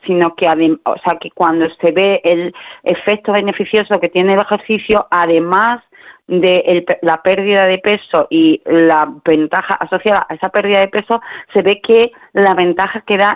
sino que, o sea, que cuando se ve el efecto beneficioso que tiene el ejercicio, además de la pérdida de peso y la ventaja asociada a esa pérdida de peso, se ve que la ventaja que da